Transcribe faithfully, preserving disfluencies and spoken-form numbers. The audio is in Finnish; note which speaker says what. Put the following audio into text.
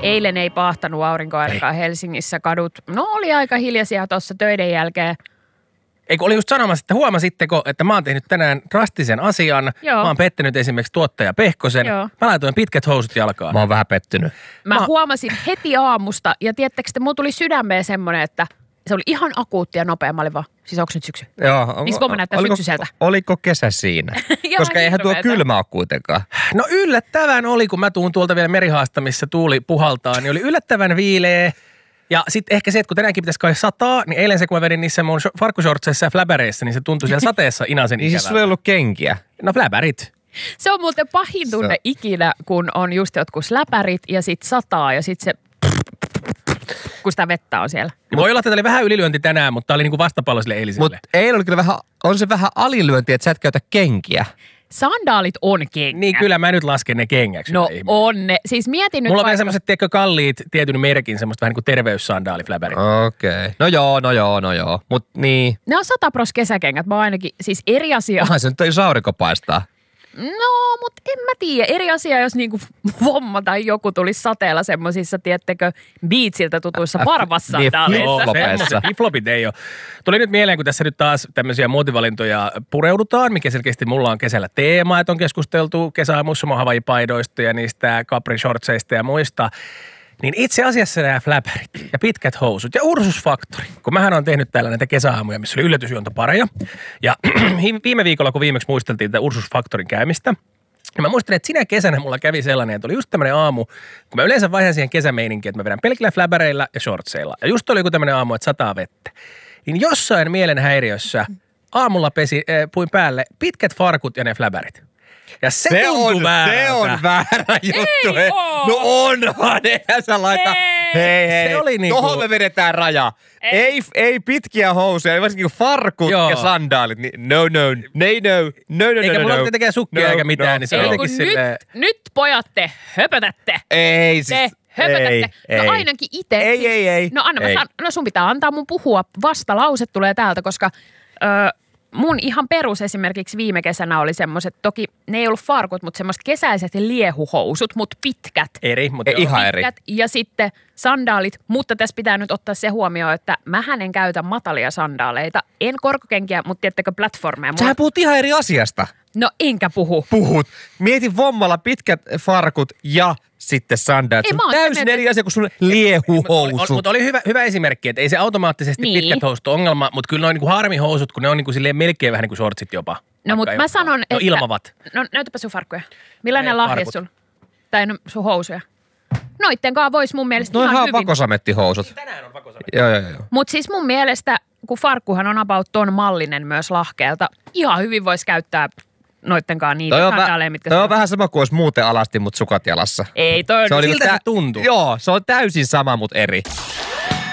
Speaker 1: eilen ei paahtanut aurinko ainakaan Helsingissä. Kadut, no oli aika hiljaisia tuossa töiden jälkeen.
Speaker 2: Eikö oli just sanomassa, että huomasitteko, että mä oon tehnyt tänään drastisen asian.
Speaker 1: Joo.
Speaker 2: Mä oon pettänyt esimerkiksi tuottaja Pehkosen.
Speaker 1: Joo.
Speaker 2: Mä laitoin pitkät housut jalkaan.
Speaker 3: Mä oon vähän pettynyt.
Speaker 1: Mä,
Speaker 2: Mä-
Speaker 1: huomasin heti aamusta ja tiedättekö, että mulla tuli sydämeen semmoinen, että se oli ihan akuutti ja nopea. Mä olin vaan, siis onko nyt syksy?
Speaker 3: Joo.
Speaker 1: Niin pomma näyttää
Speaker 3: oliko,
Speaker 1: syksyiseltä.
Speaker 3: Oliko kesä siinä?
Speaker 1: Ihan
Speaker 3: Koska eihän tuo
Speaker 1: hirveetä.
Speaker 3: kylmä ole kuitenkaan.
Speaker 2: No yllättävän oli, kun mä tuun tuolta vielä merihaasta, missä tuuli puhaltaa, niin oli yllättävän viileä. Ja sitten ehkä se, että kun tänäänkin pitäisi kai sataa, niin eilen se, kun mä vedin niissä mun farkkushortseissa ja fläbäreissä, niin se tuntui siellä sateessa inasen
Speaker 3: Niin siis sulla ei
Speaker 2: ikävältä.
Speaker 3: ollut kenkiä.
Speaker 2: No fläbärit.
Speaker 1: Se on muuten pahin tunne
Speaker 3: Se-
Speaker 1: ikinä, kun on just jotkut släpärit ja sit sataa ja sit se, kun sitä vettä on siellä.
Speaker 2: Niin voi olla, että tämä oli vähän ylilyönti tänään, mutta tämä oli niinku vastapallo sille eiliselle.
Speaker 3: Mutta eilen oli kyllä vähän, on se vähän alilyönti, että sä et käytä kenkiä.
Speaker 1: Sandaalit on kengät.
Speaker 2: Niin kyllä mä nyt lasken ne kengäksi.
Speaker 1: No
Speaker 2: hyvä ihminen.
Speaker 1: on ne. Siis mietin nyt
Speaker 2: Mulla on vielä
Speaker 1: vaikka-
Speaker 2: semmoiset, tiedätkö, kalliit, tietyn merkin, semmoista vähän niin kuin terveyssandaalifläbärit.
Speaker 3: Okei. Okay. No joo, no joo, no joo. Mut niin.
Speaker 1: Ne on sata pros kesäkengät. Mä oon ainakin, siis eri asia.
Speaker 3: Onhan se nyt jos aurinko paistaa.
Speaker 1: No, mutta en mä tiedä. Eri asia, jos niinku vomma tai joku tulisi sateella semmosissa, tiettekö, beatsiltä tutuissa
Speaker 3: Niin,
Speaker 1: parvassandaaleissa.
Speaker 3: flip-flop. Floppeissa.
Speaker 2: semmoiset flipflopit ei ole. Tuli nyt mieleen, kun tässä nyt taas tämmöisiä muotivalintoja pureudutaan, mikä selkeästi mulla on kesällä teema, että on keskusteltu kesäaamuissa Hawaii-paidoista ja niistä Capri shortseista ja muista. Niin itse asiassa nämä fläpärit ja pitkät housut ja Ursus Factory, kun mähän on tehnyt täällä näitä kesäaamuja, missä oli yllätysjuontopareja. Ja viime viikolla, kun viimeksi muisteltiin tätä Ursus Factoryn käymistä, ja mä muistan, että sinä kesänä mulla kävi sellainen, että oli just tämmöinen aamu, kun mä yleensä vaihdan siihen kesämeininkiin, että mä vedän pelkillä fläbäreillä ja shortseilla. Ja just oli joku tämmöinen aamu, että sataa vettä. Niin jossain mielenhäiriössä aamulla pesi, äh, puin päälle pitkät farkut ja ne fläbärit. Ja se,
Speaker 3: Se
Speaker 2: tuntui
Speaker 3: on,
Speaker 2: väärältä.
Speaker 3: se on väärä juttu.
Speaker 1: Ei
Speaker 3: he.
Speaker 1: oo.
Speaker 3: No onhan, eihän sä laita.
Speaker 1: Ei.
Speaker 3: Hei, hei.
Speaker 2: Se oli niinku-
Speaker 3: Tohon me vedetään raja.
Speaker 1: Ei.
Speaker 3: Ei, ei pitkiä housuja, varsinkin farkut
Speaker 2: Joo.
Speaker 3: ja sandaalit. Niin no, no, no, no, no, no,
Speaker 2: Eikä
Speaker 3: no,
Speaker 2: mulla
Speaker 3: no.
Speaker 2: ole tietenkään sukkia
Speaker 3: No,
Speaker 2: eikä mitään,
Speaker 3: no,
Speaker 2: niin se
Speaker 3: no.
Speaker 2: on
Speaker 1: Ei,
Speaker 2: jotenkin
Speaker 1: kun
Speaker 2: silleen...
Speaker 1: nyt, nyt pojat te höpötätte.
Speaker 3: Ei
Speaker 1: Te
Speaker 3: siis.
Speaker 1: höpötätte.
Speaker 3: Ei,
Speaker 1: no
Speaker 3: ei.
Speaker 1: ainakin itse.
Speaker 3: Ei, ei, ei.
Speaker 1: No anna mä
Speaker 3: Ei.
Speaker 1: saan, no sun pitää antaa mun puhua. Vastalause tulee täältä, koska ö, mun ihan perus esimerkiksi viime kesänä oli semmoiset, toki ne ei ollut farkut, mutta semmoiset kesäiset liehuhousut, mutta pitkät.
Speaker 2: Eri, mutta
Speaker 3: Ei,
Speaker 2: joo.
Speaker 3: ihan eri.
Speaker 1: Pitkät ja sitten sandaalit, mutta tässä pitää nyt ottaa se huomioon, että mähän en käytä matalia sandaaleita. En korkokenkiä, mutta tiettäkö platformeja. Mulla-
Speaker 3: Sähän puhut ihan eri asiasta.
Speaker 1: No enkä puhu.
Speaker 3: Puhut. Mieti vommalla pitkät farkut ja sitten sandaalit.
Speaker 1: Ei,
Speaker 3: Se
Speaker 1: mä
Speaker 3: on
Speaker 1: oon
Speaker 3: täysin
Speaker 1: sitä
Speaker 3: eri asia kuin sun
Speaker 2: Oli, oli,
Speaker 3: liehuhousut.
Speaker 2: mutta oli hyvä, hyvä esimerkki, että ei se automaattisesti
Speaker 1: Niin.
Speaker 2: pitkät housut ole ongelma, mutta kyllä noin niin harmihousut, kun ne on niin kuin silleen melkein vähän niin kuin shortsit jopa.
Speaker 1: No
Speaker 2: Vaikka
Speaker 1: mutta
Speaker 2: ei
Speaker 1: mä
Speaker 2: olekaan.
Speaker 1: sanon,
Speaker 2: Ne
Speaker 1: että...
Speaker 2: on ilmavat.
Speaker 1: No näytäpä sun farkkuja. Millainen
Speaker 2: Ei,
Speaker 1: lahja
Speaker 2: farkut.
Speaker 1: sun? Tai no, sun housuja. Noittenkaan vois mun mielestä
Speaker 3: No
Speaker 1: ihan
Speaker 3: ihan
Speaker 1: hyvin.
Speaker 3: vakosamettihousut.
Speaker 2: Tänään on vakosavi.
Speaker 3: Joo, joo, joo.
Speaker 1: Mutta siis mun mielestä, kun farkkuhan on about ton mallinen myös lahkeelta, ihan hyvin vois käyttää noittenkaan niitä
Speaker 3: Toi on,
Speaker 1: sandaaleja,
Speaker 3: vä-
Speaker 1: mitkä
Speaker 3: toi
Speaker 1: sulla
Speaker 3: on vähän sama kuin olisi muuten alasti, mutta sukat jalassa.
Speaker 1: Ei, toi on...
Speaker 3: Se oli
Speaker 2: Siltä
Speaker 3: tä-
Speaker 2: se tuntuu.
Speaker 3: Joo, se on täysin sama, mutta eri.